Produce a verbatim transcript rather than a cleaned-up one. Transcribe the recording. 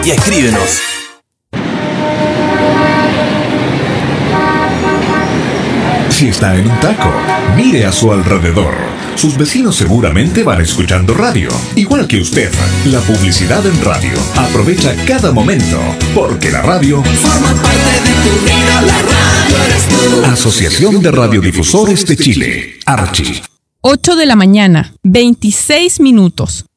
y escríbenos. Si está en un taco, mire a su alrededor. Sus vecinos seguramente van escuchando radio, igual que usted. La publicidad en radio. Aprovecha cada momento, porque la radio forma parte de tu vida. La radio eres tú. Asociación de Radiodifusores de Chile, Archi. ocho de la mañana, veintiséis minutos.